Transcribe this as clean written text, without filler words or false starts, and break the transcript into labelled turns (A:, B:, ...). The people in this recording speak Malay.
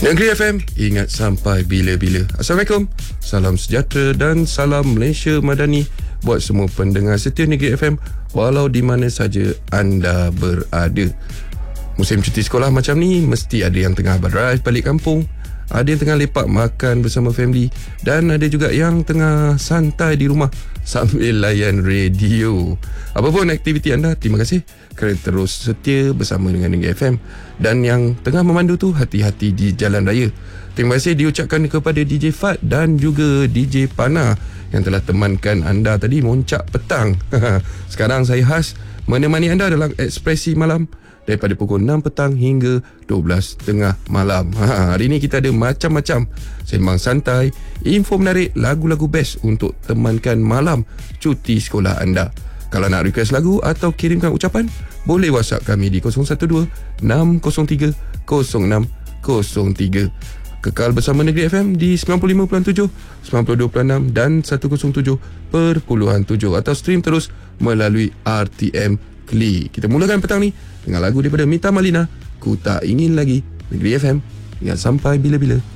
A: Negeri FM, ingat sampai bila-bila. Assalamualaikum, salam sejahtera dan salam Malaysia Madani buat semua pendengar setia Negeri FM walau di mana saja anda berada. Musim cuti sekolah macam ni, mesti ada yang tengah berdrive balik kampung, ada yang tengah lepak makan bersama family, dan ada juga yang tengah santai di rumah sambil layan radio. Apapun aktiviti anda, terima kasih kerana terus setia bersama dengan Negeri FM. Dan yang tengah memandu tu, hati-hati di jalan raya. Terima kasih diucapkan kepada DJ Fad dan juga DJ Pana yang telah temankan anda tadi moncak petang. Sekarang saya khas menemani anda dalam Ekspresi Malam daripada pukul 6 petang hingga 12.30 malam. Hari ini kita ada macam-macam sembang santai, info menarik, lagu-lagu best untuk temankan malam cuti sekolah anda. Kalau nak request lagu atau kirimkan ucapan, boleh WhatsApp kami di 012-603-0603. Kekal bersama Negeri FM di 95.7, 92.6 dan 107.7 atau stream terus melalui RTM Kli. Kita mulakan petang ni dengan lagu daripada Mita Malina, Ku Tak Ingin Lagi. Negeri FM, ingat sampai bila-bila.